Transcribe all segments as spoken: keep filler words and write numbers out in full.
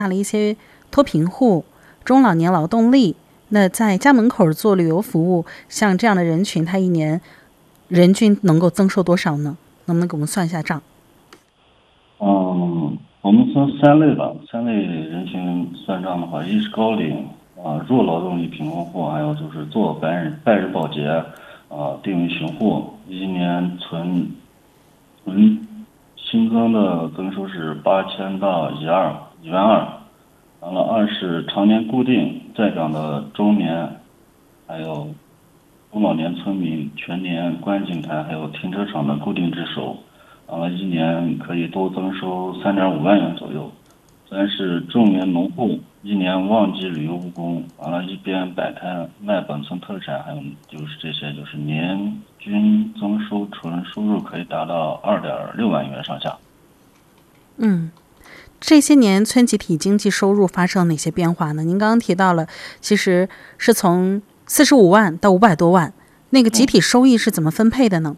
了一些脱贫户、中老年劳动力，那在家门口做旅游服务，像这样的人群，他一年人均能够增收多少呢？能不能给我们算一下账？ 嗯，我们分三类吧，三类人群算账的话，一是高龄啊、弱劳动力贫困户，还有就是做白日拜日保洁啊、定位巡户，一年存存新增的增收是八千到一二一万二。完了，二是常年固定在岗的中年，还有中老年村民、全年观景台还有停车场的固定值守，完了，一年可以多增收三点五万元左右。三是重年农户，一年旺季旅游务工，完了，一边摆摊卖本村特产，还有就是这些，就是年均增收纯收入可以达到二点六万元上下。 嗯。这些年村集体经济收入发生了哪些变化呢？您刚刚提到了，其实是从四十五万到五百多万，那个集体收益是怎么分配的呢？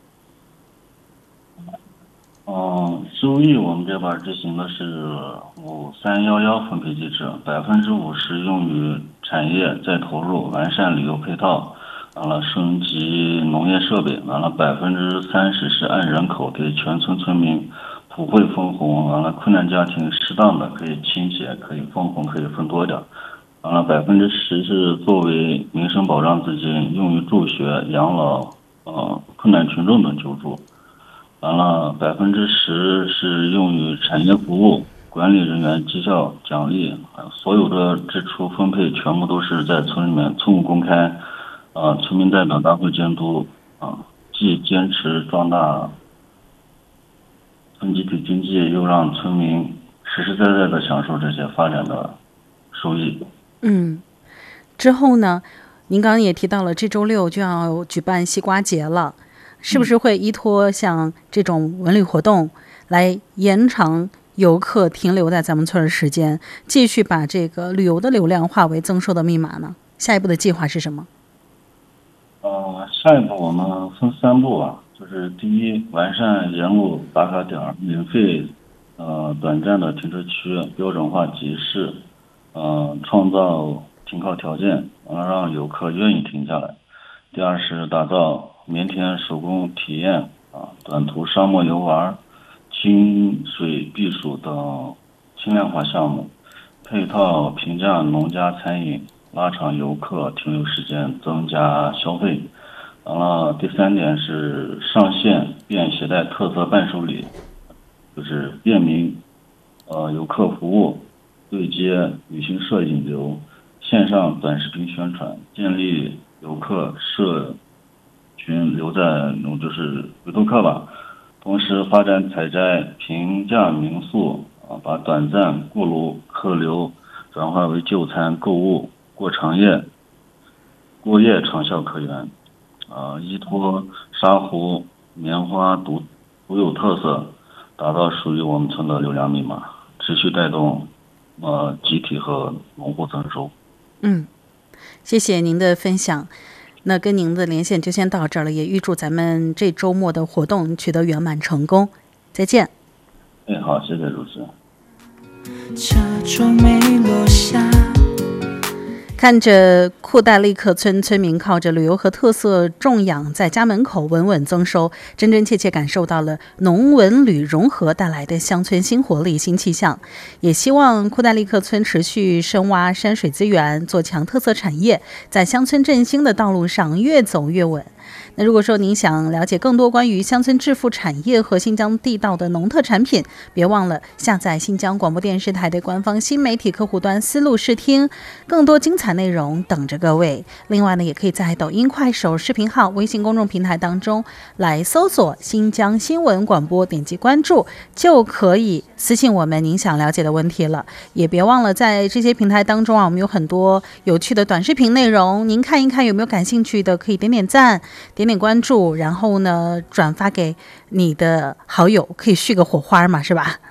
嗯，收益我们这边执行的是五三幺幺分配机制，百分之五十用于产业再投入，完善旅游配套，完了升级农业设备，完了百分之三十是按人口给全村村民普惠分红，完了困难家庭适当的可以倾斜，可以分红，可以分多点，完了百分之十是作为民生保障资金，用于助学、养老、呃困难群众等救助。完了，百分之十是用于产业服务、管理人员绩效奖励，所有的支出分配全部都是在村里面村务公开，啊、呃，村民代表大会监督，啊、呃，既坚持壮大村集体经济，又让村民实实在在的享受这些发展的收益。 嗯，之后呢，您刚刚也提到了，这周六就要举办西瓜节了。是不是会依托像这种文旅活动来延长游客停留在咱们村的时间，继续把这个旅游的流量化为增收的密码呢？下一步的计划是什么？ 呃，下一步我们分三步吧，就是第一，完善沿路打卡点，免费呃短暂的停车区，标准化集市，呃，创造停靠条件，完了让游客愿意停下来。第二是打造棉田手工体验啊，短途沙漠游玩、清水避暑等轻量化项目，配套平价农家餐饮，拉长游客停留时间，增加消费。完了，第三点是上线便携带特色伴手礼，就是便民呃游客服务，对接旅行社引流，线上短视频宣传，建立游客社群留在就是回头客吧，同时发展采摘平价民宿啊，把短暂过路客流转化为就餐购物过长夜过夜长效客源啊，依托沙湖棉花独独有特色，打造属于我们村的流量密码，持续带动呃集体和农户增收。 嗯，谢谢您的分享。那跟您的连线就先到这儿了，也预祝咱们这周末的活动取得圆满成功。再见。 哎，好，谢谢主持人。 假装没落下。 看着库代利克村村民靠着旅游和特色种养在家门口稳稳增收，真真切切感受到了农文旅融合带来的乡村新活力、新气象。也希望库代利克村持续深挖山水资源，做强特色产业，在乡村振兴的道路上越走越稳。那如果说您想了解更多关于乡村致富产业和新疆地道的农特产品，别忘了下载新疆广播电视台的官方新媒体客户端思路视听，更多精彩内容等着各位。另外呢，也可以在抖音、快手视频号、微信公众平台当中来搜索新疆新闻广播，点击关注就可以私信我们您想了解的问题了。也别忘了在这些平台当中啊，我们有很多有趣的短视频内容，您看一看有没有感兴趣的，可以点点赞，点点关注，然后呢转发给你的好友，可以续个火花嘛，是吧？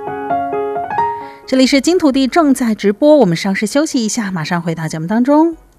这里是金土地正在直播，我们稍事休息一下，马上回到节目当中。